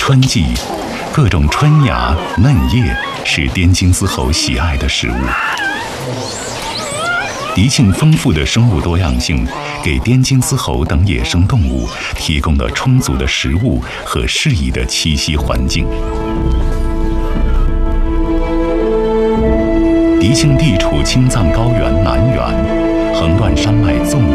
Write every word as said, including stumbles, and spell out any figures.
春季，各种春芽、嫩叶是滇金丝猴喜爱的食物。迪庆丰富的生物多样性，给滇金丝猴等野生动物提供了充足的食物和适宜的栖息环境。迪庆地处青藏高原南缘，横断山脉纵